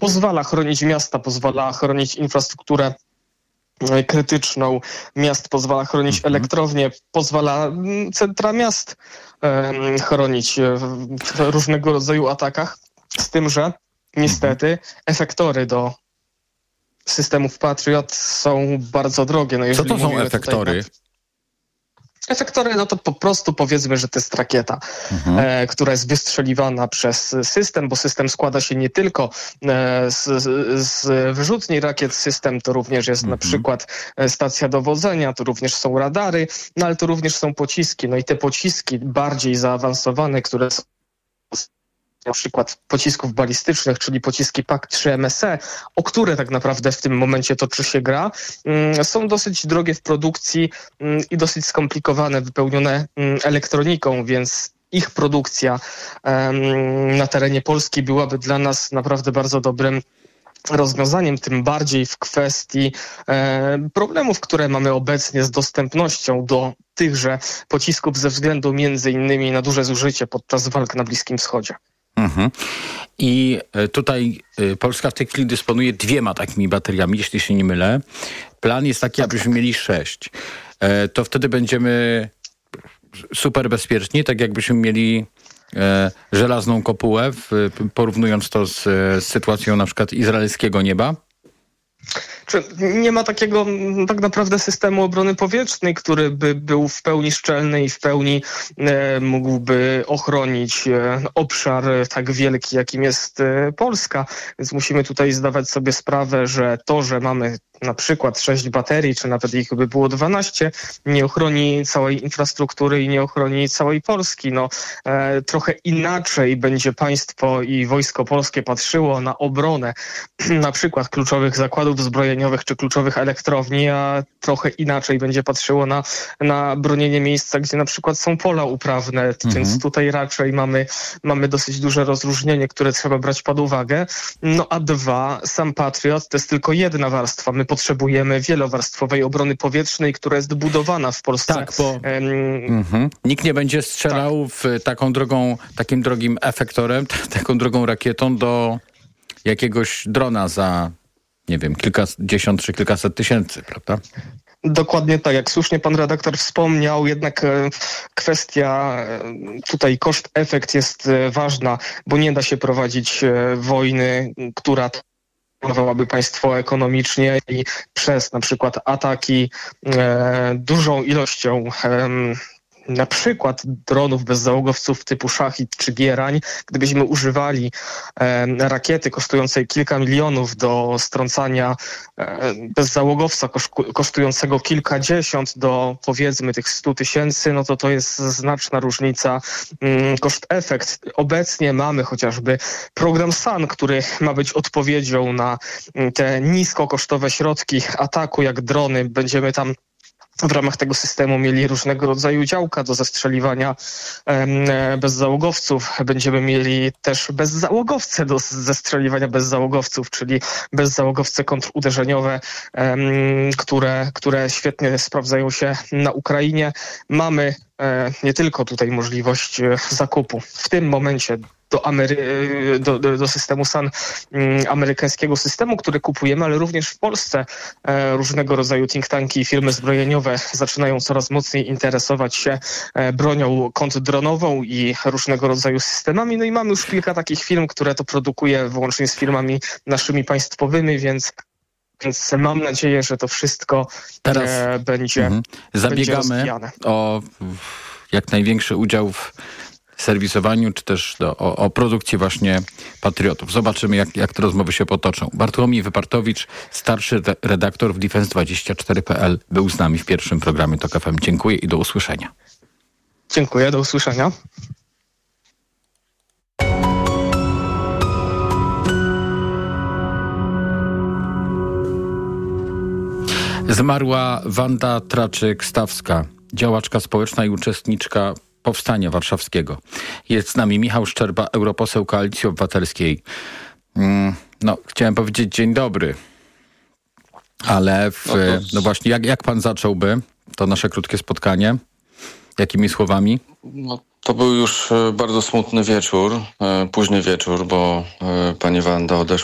pozwala chronić miasta, pozwala chronić infrastrukturę krytyczną miast, pozwala chronić elektrownie, pozwala centra miast chronić w różnego rodzaju atakach, z tym, że niestety efektory do systemów Patriot są bardzo drogie. No, co to są efektory? Efektory, no to po prostu powiedzmy, że to jest rakieta, która jest wystrzeliwana przez system, bo system składa się nie tylko z wyrzutni rakiet. System to również jest na przykład stacja dowodzenia, to również są radary, no ale to również są pociski. No i te pociski bardziej zaawansowane, które są na przykład pocisków balistycznych, czyli pociski PAK-3 MSE, o które tak naprawdę w tym momencie toczy się gra, są dosyć drogie w produkcji i dosyć skomplikowane, wypełnione elektroniką, więc ich produkcja na terenie Polski byłaby dla nas naprawdę bardzo dobrym rozwiązaniem, tym bardziej w kwestii problemów, które mamy obecnie z dostępnością do tychże pocisków ze względu między innymi na duże zużycie podczas walk na Bliskim Wschodzie. I tutaj Polska w tej chwili dysponuje 2 takimi bateriami, jeśli się nie mylę. Plan jest taki, abyśmy mieli 6. To wtedy będziemy super bezpieczni, tak jakbyśmy mieli żelazną kopułę, porównując to z sytuacją na przykład izraelskiego nieba. Nie ma takiego tak naprawdę systemu obrony powietrznej, który by był w pełni szczelny i w pełni mógłby ochronić obszar tak wielki, jakim jest Polska. Więc musimy tutaj zdawać sobie sprawę, że to, że mamy na przykład 6 baterii, czy nawet ich by było 12, nie ochroni całej infrastruktury i nie ochroni całej Polski. No, trochę inaczej będzie państwo i Wojsko Polskie patrzyło na obronę na przykład kluczowych zakładów zbrojeniowych czy kluczowych elektrowni, a trochę inaczej będzie patrzyło na bronienie miejsca, gdzie na przykład są pola uprawne. Więc tutaj raczej mamy dosyć duże rozróżnienie, które trzeba brać pod uwagę. No a 2, sam Patriot to jest tylko jedna warstwa. My potrzebujemy wielowarstwowej obrony powietrznej, która jest budowana w Polsce. Tak, bo nikt nie będzie strzelał w takim drogim efektorem, taką drogą rakietą do jakiegoś drona za, nie wiem, kilkadziesiąt czy kilkaset tysięcy, prawda? Dokładnie tak, jak słusznie pan redaktor wspomniał, jednak kwestia tutaj koszt-efekt jest ważna, bo nie da się prowadzić wojny, która budowałaby państwo ekonomicznie i przez na przykład ataki dużą ilością na przykład dronów bezzałogowców typu Szachid czy Gierań, gdybyśmy używali rakiety kosztującej kilka milionów do strącania bezzałogowca kosztującego kilkadziesiąt do powiedzmy tych 100 tysięcy, no to jest znaczna różnica koszt-efekt. Obecnie mamy chociażby program SAN, który ma być odpowiedzią na te niskokosztowe środki ataku jak drony. Będziemy tam w ramach tego systemu mieli różnego rodzaju działka do zestrzeliwania bezzałogowców. Będziemy mieli też bezzałogowce do zestrzeliwania bezzałogowców, czyli bezzałogowce kontruderzeniowe, które świetnie sprawdzają się na Ukrainie. Mamy nie tylko tutaj możliwość zakupu w tym momencie do systemu SAN, amerykańskiego systemu, który kupujemy, ale również w Polsce różnego rodzaju think tanki i firmy zbrojeniowe zaczynają coraz mocniej interesować się bronią kontrdronową i różnego rodzaju systemami. No i mamy już kilka takich firm, które to produkuje wyłącznie z firmami naszymi państwowymi, więc mam nadzieję, że to wszystko teraz będzie zabiegamy o jak największy udział w serwisowaniu, czy też o produkcji właśnie Patriotów. Zobaczymy, jak te rozmowy się potoczą. Bartłomiej Wypartowicz, starszy redaktor w Defense24.pl, był z nami w pierwszym programie TOK FM. Dziękuję i do usłyszenia. Dziękuję, do usłyszenia. Zmarła Wanda Traczyk-Stawska, działaczka społeczna i uczestniczka Powstania Warszawskiego. Jest z nami Michał Szczerba, europoseł Koalicji Obywatelskiej. Chciałem powiedzieć dzień dobry, ale no właśnie, jak pan zacząłby to nasze krótkie spotkanie? Jakimi słowami? To był już bardzo smutny wieczór, późny wieczór, bo pani Wanda odeszła